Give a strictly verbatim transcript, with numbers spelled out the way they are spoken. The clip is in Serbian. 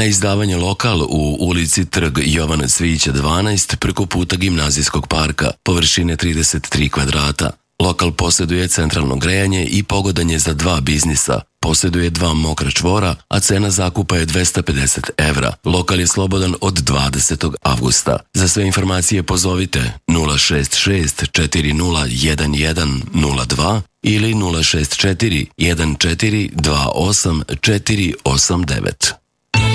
Na izdavanje lokal u ulici Trg Jovana Cvijića dvanaest preko puta Gimnazijskog parka, površine trideset tri kvadrata. Lokal posjeduje centralno grejanje i pogodanje za dva biznisa. Posjeduje dva mokra čvora, a cena zakupa je dvesta pedeset evra. Lokal je slobodan od dvadesetog avgusta. Za sve informacije pozovite nula šest šest četiri nula jedan jedan nula dva ili nula šest četiri jedan četiri dva osam četiri osam devet.